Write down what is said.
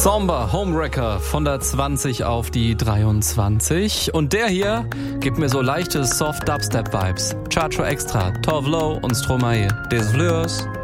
Somber, Homewrecker von der 20 auf die 23. Und der hier gibt mir so leichte Soft-Dubstep-Vibes. Chacho Extra, Tove Lo und Stromae. Des Fleurs.